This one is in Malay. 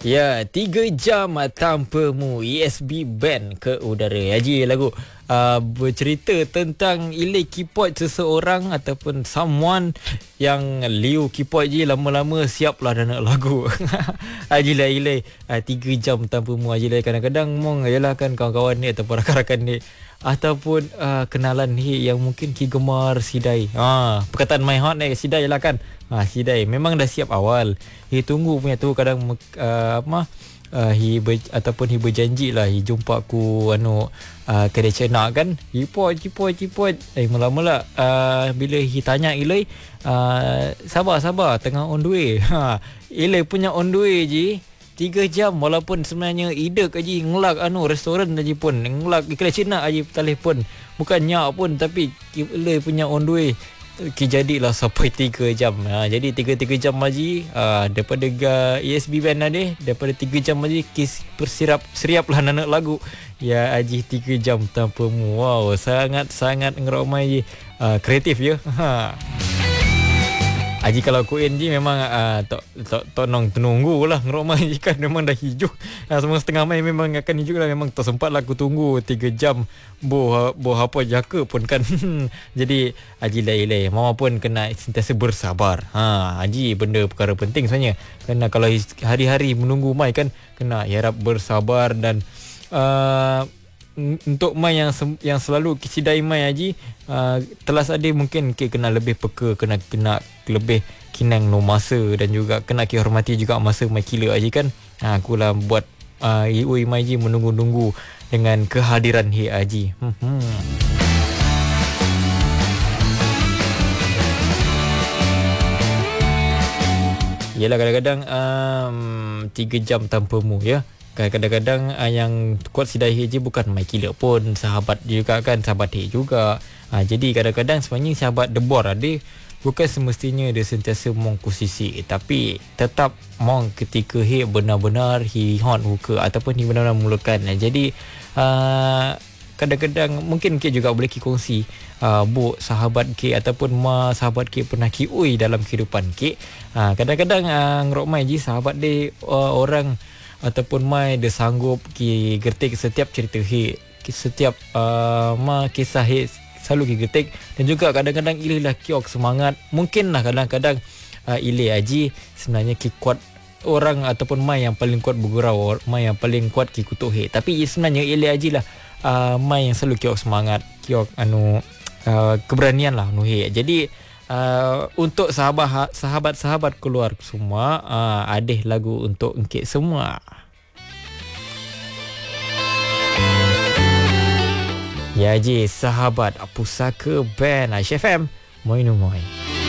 Ya, 3 jam tanpamu, ESB Band ke udara. Haji, lagu bercerita tentang ilai keyboard seseorang ataupun someone yang liu keyboard je lama-lama siaplah dah nak lagu. Haji lah ilai 3 jam tanpamu. Haji lah kadang-kadang mong yalah kan kawan-kawan ni ataupun rakan-rakan ni ataupun kenalan ni yang mungkin ki gemar sidai. Perkataan my heart ni sidai lah kan. Sidai memang dah siap awal. Tunggu punya tu kadang ataupun berjanji lah jumpa aku kedai cenak kan. Cipot mula-mula bila tanya Ilai sabar tengah on the way. Ilai punya on the way je 3 jam walaupun sebenarnya ide aja ngelak restoran aja pun ngelak kedai cenak aja telefon bukan nyak pun tapi Ilai punya on the way jadilah sampai 3 jam. Jadi 3 jam lagi daripada ESB Band ada daripada 3 jam lagi kis seriaplah nak lagu ya Aji 3 jam tanpamu. Wow, sangat ngeromai je. Kreatif ya. Aji kalau kuin je memang tak nong tunggu lah ngeromai je kan memang dah hijau. Semua setengah mai memang akan hijau lah, memang tak sempat lah aku tunggu 3 jam boh apa jaka pun kan. Jadi Aji lai mama pun kena sentiasa bersabar. Aji benda perkara penting sebenarnya. Kerana kalau hari-hari menunggu mai kan kena harap bersabar dan untuk mai yang selalu kisidai mai Haji telas ada mungkin kena lebih peka, kena lebih kinang no masa dan juga kena hormati juga masa mai kila Haji kan. Akulah buat iui mai Haji menunggu-nunggu dengan kehadiran Haji. Yalah kadang-kadang 3 jam tanpamu ya. Kadang-kadang yang kuat sidai je bukan mai kila pun sahabat juga kan, sahabat juga. Jadi kadang-kadang sebenarnya sahabat debor ada bukan semestinya dia sentiasa mong kusisi tapi tetap mong ketika benar-benar hon muka ataupun benar-benar mulutkan. Jadi kadang-kadang mungkin ke juga boleh kongsi bu sahabat ke ataupun sahabat ke pernah ui dalam kehidupan ke. Kadang-kadang ngerokmai je sahabat dia orang ataupun mai dia sanggup ki gertik setiap cerita setiap kisah selalu ki gertik dan juga kadang-kadang Ilai lah kiok semangat. Mungkinlah kadang-kadang Ilai Haji sebenarnya ki kuat orang ataupun mai yang paling kuat bergurau, mai yang paling kuat ki kutuk tapi sebenarnya Ilai Haji lah mai yang selalu kiok semangat, kiok keberanian lah Jadi untuk sahabat-sahabat keluar semua ada lagu untuk engkit semua. Ya je sahabat Pusaka Band Aisyah FM Moi.